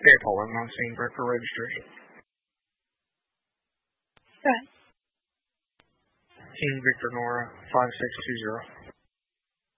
Okay, Paul, I'm seeing Brett for registration. Right. Team Victor Nora 5620.